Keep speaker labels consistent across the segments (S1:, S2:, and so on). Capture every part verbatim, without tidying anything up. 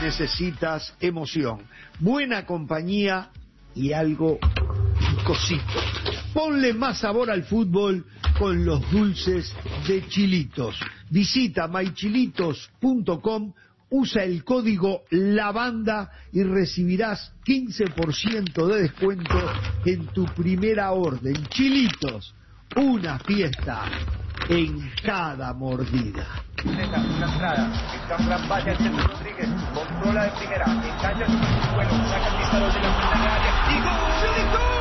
S1: necesitas emoción, buena compañía y algo picosito. Ponle más sabor al fútbol con los dulces de Chilitos. Visita my chilitos punto com, usa el código LAVANDA y recibirás quince por ciento de descuento en tu primera orden. Chilitos, una fiesta en cada mordida.
S2: Una entrada, está un gran pase al centro Rodríguez, controla de primera, engancha su vuelo, saca el disparo de la mitad de área, y ¡gol!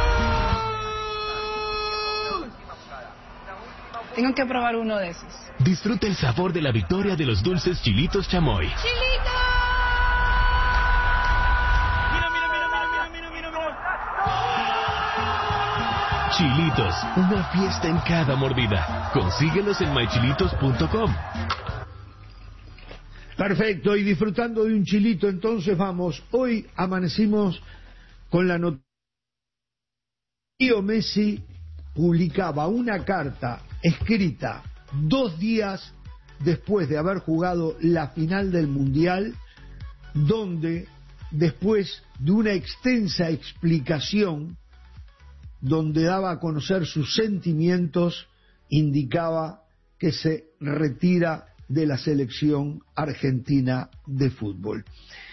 S3: Tengo que probar uno de esos.
S4: Disfruta el sabor de la victoria de los dulces Chilitos Chamoy.
S3: ¡Chilitos!
S2: Mira, mira, mira, mira, mira, mira, mira.
S4: Chilitos, una fiesta en cada mordida. Consíguelos en my chilitos punto com.
S1: Perfecto, y disfrutando de un chilito, entonces vamos. Hoy amanecimos con la noticia. Leo Messi publicaba una carta escrita dos días después de haber jugado la final del Mundial, donde después de una extensa explicación, donde daba a conocer sus sentimientos, indicaba que se retira de la selección argentina de fútbol.